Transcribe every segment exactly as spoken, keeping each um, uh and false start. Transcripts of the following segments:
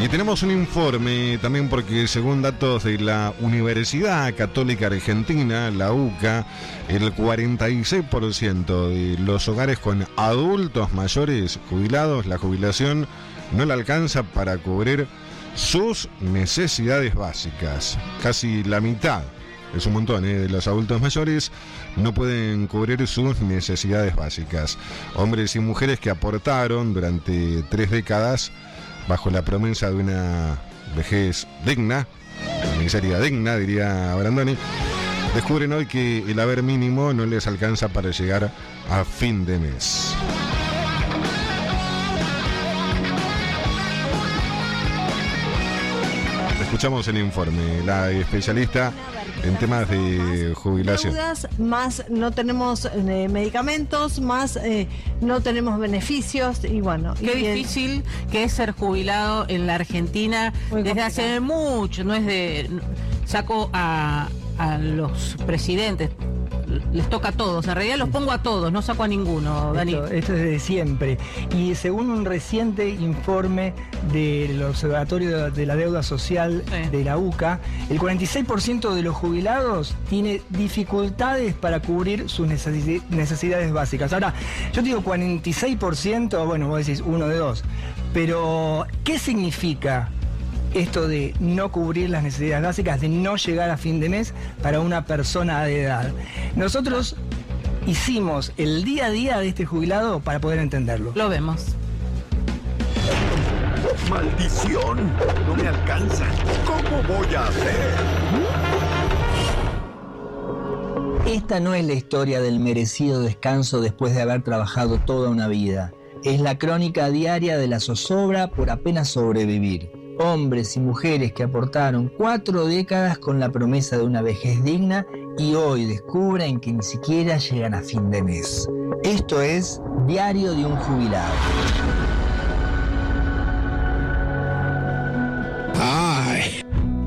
Y tenemos un informe también porque según datos de la Universidad Católica Argentina, la U C A, el cuarenta y seis por ciento de los hogares con adultos mayores jubilados, la jubilación no le alcanza para cubrir sus necesidades básicas. Casi la mitad, es un montón, ¿eh? de los adultos mayores no pueden cubrir sus necesidades básicas. Hombres y mujeres que aportaron durante tres décadas bajo la promesa de una vejez digna, una miseria digna, diría Brandoni, descubren hoy que el haber mínimo no les alcanza para llegar a fin de mes. Escuchamos el informe, la especialista en temas de jubilación. Deudas, más no tenemos eh, medicamentos, más eh, no tenemos beneficios y bueno. Qué y difícil el... que es ser jubilado en la Argentina Muy desde complicado. Hace mucho, no es de... Saco a, a los presidentes, les toca a todos, en realidad los pongo a todos, no saco a ninguno, Dani. Esto, esto es de siempre. Y según un reciente informe del Observatorio de la Deuda Social sí. de la U C A, el cuarenta y seis por ciento de los jubilados tiene dificultades para cubrir sus necesidades básicas. Ahora, yo digo cuarenta y seis por ciento, bueno, vos decís uno de dos, pero ¿qué significa esto de no cubrir las necesidades básicas, de no llegar a fin de mes para una persona de edad? Nosotros hicimos el día a día de este jubilado para poder entenderlo. Lo vemos. ¡Maldición! No me alcanza. ¿Cómo voy a hacer? Esta no es la historia del merecido descanso después de haber trabajado toda una vida. Es la crónica diaria de la zozobra por apenas sobrevivir. Hombres y mujeres que aportaron cuatro décadas con la promesa de una vejez digna y hoy descubren que ni siquiera llegan a fin de mes. Esto es Diario de un Jubilado. ¡Ay!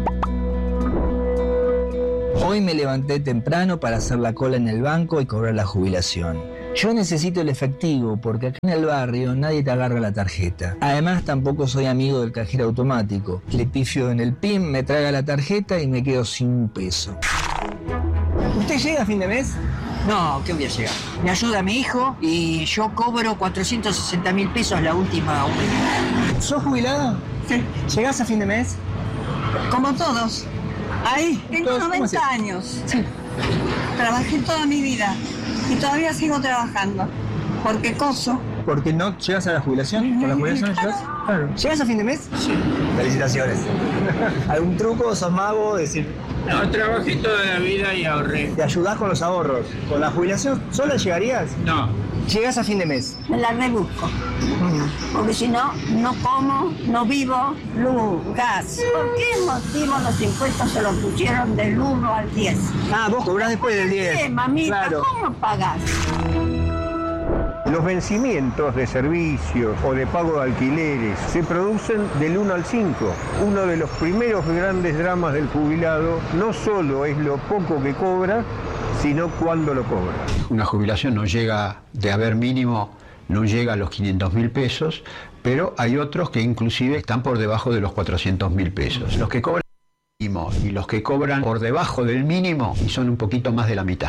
Hoy me levanté temprano para hacer la cola en el banco y cobrar la jubilación. Yo necesito el efectivo porque acá en el barrio nadie te agarra la tarjeta. Además tampoco soy amigo del cajero automático. Le pifio en el P I N, me traga la tarjeta y me quedo sin un peso. ¿Usted llega a fin de mes? No, ¿qué voy a llegar? Me ayuda mi hijo y yo cobro cuatrocientos sesenta mil pesos la última vez. ¿Sos jubilado? Sí. ¿Llegás a fin de mes? Como todos. Ahí, tengo Todos, noventa años. Sí. Trabajé toda mi vida. Y todavía sigo trabajando, porque coso. ¿Porque no llegas a la jubilación? ¿Con la jubilación no llegas? Claro. ¿Llegas a fin de mes? Sí. Felicitaciones. ¿Algún truco? ¿Sos mago? Decir, no, trabajé toda la vida y ahorré. ¿Te ayudás con los ahorros? ¿Con la jubilación sola llegarías? No. ¿Llegas a fin de mes? Me la rebusco. Uh-huh. Porque si no, no como, no vivo, luz, gas. ¿Por qué motivo los impuestos se los pusieron del uno al diez? Ah, vos cobrás después del diez. Sí, mamita, claro. ¿Cómo pagás? Los vencimientos de servicios o de pago de alquileres se producen del uno al cinco. Uno de los primeros grandes dramas del jubilado no solo es lo poco que cobra, sino cuándo lo cobra. Una jubilación no llega de haber mínimo, no llega a los quinientos mil pesos, pero hay otros que inclusive están por debajo de los cuatrocientos mil pesos. Los que cobran el mínimo y los que cobran por debajo del mínimo y son un poquito más de la mitad.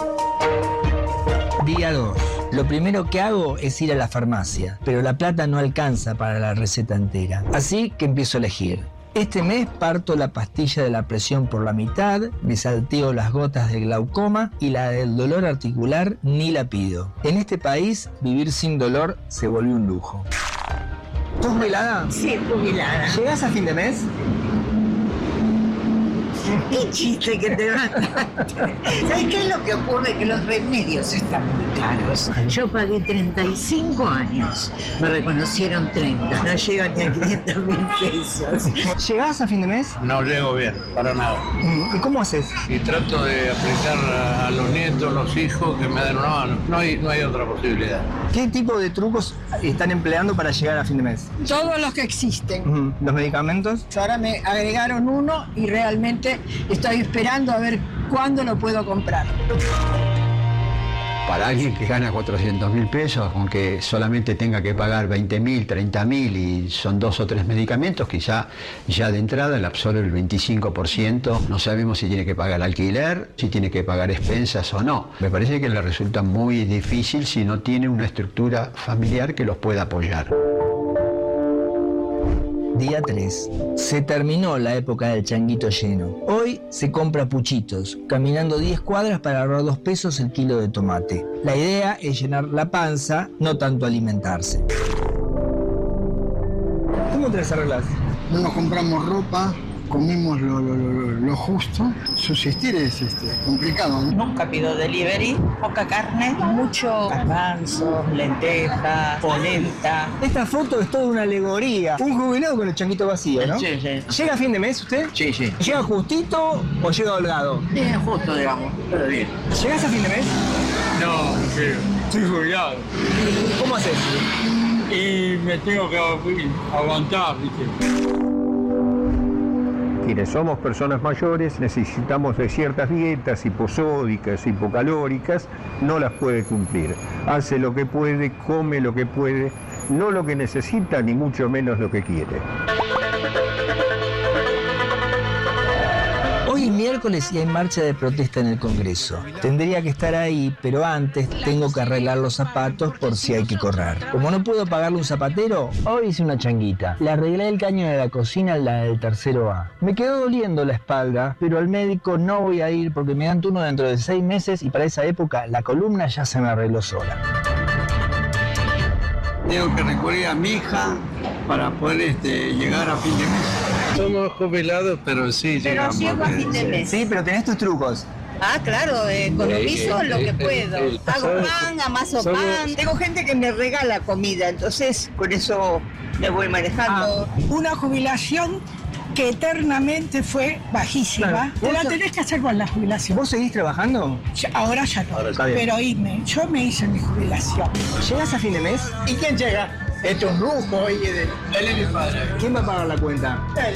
Día dos. Lo primero que hago es ir a la farmacia, pero la plata no alcanza para la receta entera. Así que empiezo a elegir. Este mes parto la pastilla de la presión por la mitad, me salteo las gotas de glaucoma y la del dolor articular ni la pido. En este país, vivir sin dolor se volvió un lujo. ¿Sos jubilada? Sí, jubilada. ¿Llegás a fin de mes? Qué chiste que te mandaste. ¿Sabes qué es lo que ocurre? Que los remedios están muy caros. Yo pagué treinta y cinco años. Me reconocieron treinta. No llegan ni a quinientos mil pesos. ¿Llegás a fin de mes? No llego bien, para nada. ¿Y cómo haces? Y trato de aplicar a, a los nietos, los hijos, que me den una mano. No hay, no hay otra posibilidad. ¿Qué tipo de trucos están empleando para llegar a fin de mes? Todos los que existen. Uh-huh. ¿Los medicamentos? Ahora me agregaron uno y realmente estoy esperando a ver cuándo lo puedo comprar. Para alguien que gana cuatrocientos mil pesos, aunque solamente tenga que pagar veinte mil, treinta mil y son dos o tres medicamentos, quizá ya de entrada le absorbe el veinticinco por ciento. No sabemos si tiene que pagar alquiler, si tiene que pagar expensas o no. Me parece que le resulta muy difícil si no tiene una estructura familiar que los pueda apoyar. Día tres. Se terminó la época del changuito lleno. Hoy se compra puchitos, caminando diez cuadras para ahorrar dos pesos el kilo de tomate. La idea es llenar la panza, no tanto alimentarse. ¿Cómo te las arreglas? No nos compramos ropa, comimos lo, lo, lo, lo justo. Subsistir es este, complicado, ¿no? Nunca pido delivery, poca carne, mucho garbanzos, lentejas, polenta. Esta foto es toda una alegoría. Un jubilado con el changuito vacío, ¿no? Sí, sí. ¿Llega a fin de mes usted? Sí, sí. ¿Llega justito o llega holgado? Sí, justo, digamos, pero bien. ¿Llegás a fin de mes? No, no llego. Estoy jubilado. ¿Cómo haces? Y me tengo que aguantar, ¿viste? Quienes somos personas mayores necesitamos de ciertas dietas hiposódicas, hipocalóricas, no las puede cumplir. Hace lo que puede, come lo que puede, no lo que necesita ni mucho menos lo que quiere. Hoy es miércoles y hay marcha de protesta en el Congreso. Tendría que estar ahí, pero antes tengo que arreglar los zapatos por si hay que correr. Como no puedo pagarle un zapatero, hoy hice una changuita. Le arreglé el caño de la cocina a la del tercero A. Me quedó doliendo la espalda, pero al médico no voy a ir porque me dan turno dentro de seis meses y para esa época la columna ya se me arregló sola. Tengo que recurrir a mi hija para poder este, llegar a fin de mes. Somos jubilados, pero sí Pero llegamos. llego a fin de mes. Sí, pero tenés tus trucos. Ah, claro, eh, economizo Eh, eh, lo que eh, puedo. eh, Hago somos- pan, amaso somos- pan. Tengo gente que me regala comida, entonces con eso me voy manejando. Una jubilación que eternamente fue bajísima. Claro. Te la ¿Vos- tenés que hacer con la jubilación. ¿Vos seguís trabajando? Ya- Ahora ya no. Está bien. Pero oíme, yo me hice mi jubilación. ¿Llegás a fin de mes? ¿Y quién llega? Esto es un lujo, oye, de... Él es mi padre. ¿Quién va a pagar la cuenta? Él.